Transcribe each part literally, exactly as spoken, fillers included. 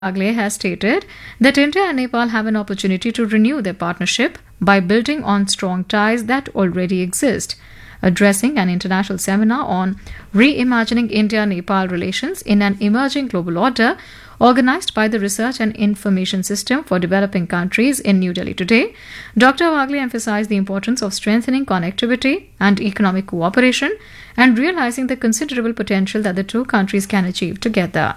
Agle has stated that India and Nepal have an opportunity to renew their partnership by building on strong ties that already exist. Addressing an international seminar on reimagining India-Nepal relations in an emerging global order, organized by the Research and Information System for Developing Countries in New Delhi today, Doctor Wagle emphasized the importance of strengthening connectivity and economic cooperation and realizing the considerable potential that the two countries can achieve together.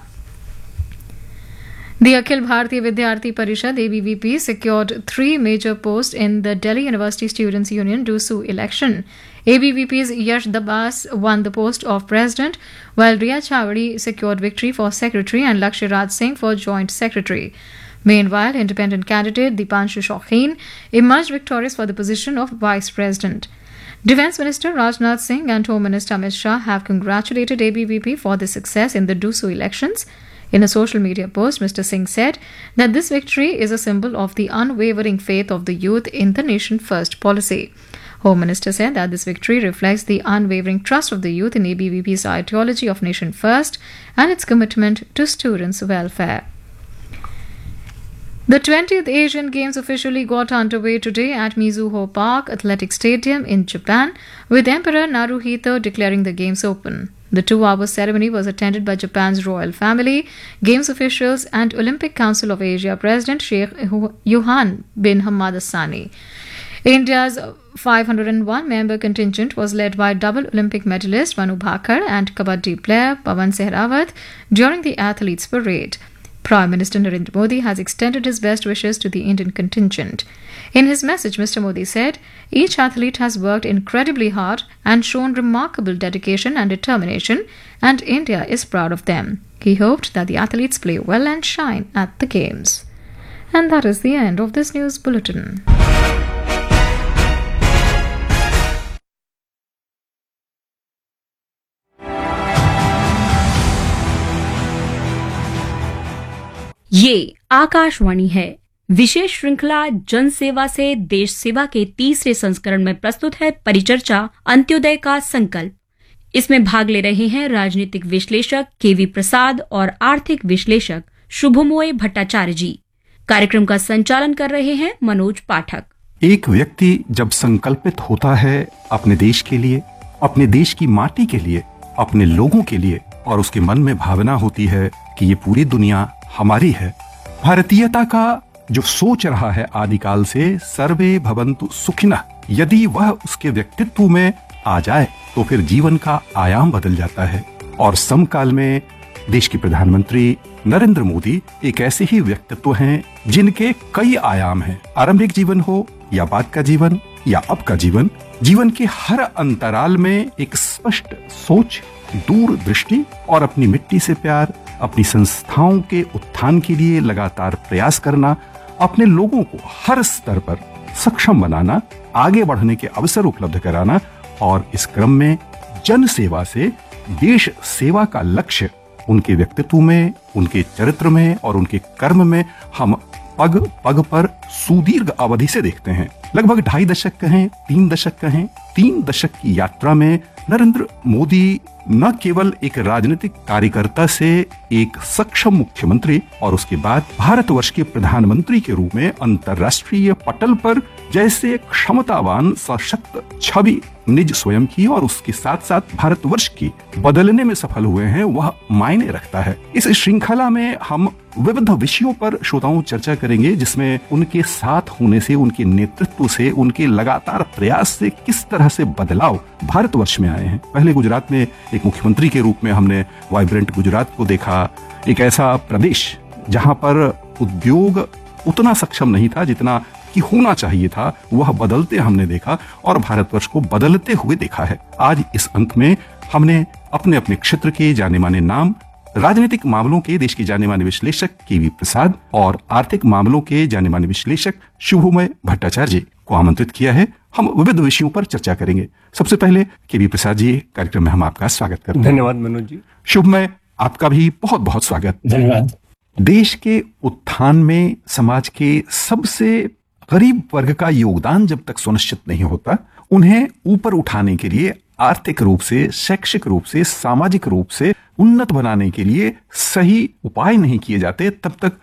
The Akhil Bharatiya Vidyarthi Parishad A B V P secured three major posts in the Delhi University Students' Union DUSU election. A B V P's Yash Dabas won the post of president, while Riya Chawadi secured victory for secretary and Lakshya Raj Singh for joint secretary. Meanwhile, independent candidate Dipanshu Shaukin emerged victorious for the position of vice president. Defence Minister Rajnath Singh and Home Minister Amit Shah have congratulated A B V P for the success in the DUSU elections. In a social media post, Mister Singh said that this victory is a symbol of the unwavering faith of the youth in the Nation First policy. Home Minister said that this victory reflects the unwavering trust of the youth in A B V P's ideology of Nation First and its commitment to students' welfare. The twentieth Asian Games officially got underway today at Mizuho Park Athletic Stadium in Japan, with Emperor Naruhito declaring the Games open. The two-hour ceremony was attended by Japan's royal family, Games officials, and Olympic Council of Asia President Sheikh Yohan bin Hamad Al Thani. India's five hundred one member contingent was led by double Olympic medalist Manu Bhaker and kabaddi player Pawan Sehrawat during the athletes' parade. Prime Minister Narendra Modi has extended his best wishes to the Indian contingent. In his message, Mister Modi said, each athlete has worked incredibly hard and shown remarkable dedication and determination, and India is proud of them. He hoped that the athletes play well and shine at the Games. And that is the end of this news bulletin. ये आकाशवाणी है। विशेष श्रृंखला जन सेवा से देश सेवा के तीसरे संस्करण में प्रस्तुत है परिचर्चा अंत्योदय का संकल्प। इसमें भाग ले रहे हैं राजनीतिक विश्लेषक केवी प्रसाद और आर्थिक विश्लेषक शुभमोय भट्टाचार्य जी। कार्यक्रम का संचालन कर रहे हैं मनोज पाठक। एक व्यक्ति जब संकल्पित होता है अपने देश के लिए, अपने देश की माटी के लिए, अपने लोगों के लिए, और उसके मन में भावना होती है कि ये पूरी दुनिया हमारी है, भारतीयता का जो सोच रहा है आदिकाल से सर्वे भवन्तु सुखिनः, यदि वह उसके व्यक्तित्व में आ जाए तो फिर जीवन का आयाम बदल जाता है। और समकाल में देश के प्रधानमंत्री नरेंद्र मोदी एक ऐसे ही व्यक्तित्व हैं जिनके कई आयाम हैं। आरंभिक जीवन हो या बाद का जीवन या अब का जीवन, जीवन के हर अंतराल में एक स्पष्ट सोच, दूरदृष्टि और अपनी मिट्टी से प्यार, अपनी संस्थाओं के उत्थान के लिए लगातार प्रयास करना, अपने लोगों को हर स्तर पर सक्षम बनाना, आगे बढ़ने के अवसर उपलब्ध कराना, और इस क्रम में जन सेवा से देश सेवा का लक्ष्य उनके व्यक्तित्व में, उनके चरित्र में और उनके कर्म में हम पग पग पर सुदीर्घ अवधि से देखते हैं। लगभग ढाई दशक कहें, तीन दशक कहें, तीन दशक की यात्रा में नरेंद्र मोदी न केवल एक राजनीतिक कार्यकर्ता से एक सक्षम मुख्यमंत्री और उसके बाद भारतवर्ष के प्रधानमंत्री के रूप में अंतर्राष्ट्रीय पटल पर जैसे क्षमतावान सशक्त छवि निज स्वयं की और उसके साथ साथ भारतवर्ष की बदलने में सफल हुए हैं, वह मायने रखता है। इस श्रृंखला में हम विविध विषयों पर श्रोताओं चर्चा करेंगे, जिसमें उनके साथ होने से, उनके नेतृत्व से, उनके लगातार प्रयास से किस तरह से बदलाव भारतवर्ष में आए हैं। पहले गुजरात में एक मुख्यमंत्री के रूप में हमने वाइब्रेंट गुजरात को देखा, एक ऐसा प्रदेश जहां पर उद्योग उतना सक्षम नहीं था जितना कि होना चाहिए था, वह बदलते हमने देखा और भारतवर्ष को बदलते हुए देखा है। आज इस अंक में हमने अपने अपने क्षेत्र के जाने माने नाम, राजनीतिक मामलों के देश के जाने माने विश्लेषक केवी प्रसाद और आर्थिक मामलों के जाने माने विश्लेषक शुभमोय भट्टाचार्य जी को आमंत्रित किया है। हम विविध विषयों पर चर्चा करेंगे। सबसे पहले केवी प्रसाद जी, कार्यक्रम में हम आपका स्वागत करते हैं। धन्यवाद मनोज जी। शुभमय, आपका भी बहुत बहुत स्वागत। धन्यवाद। देश के उत्थान में समाज के सबसे गरीब वर्ग का योगदान जब तक सुनिश्चित नहीं होता, उन्हें ऊपर उठाने के लिए आर्थिक रूप से, शैक्षिक रूप से, सामाजिक रूप से उन्नत बनाने के लिए सही उपाय नहीं किए जाते, तब तक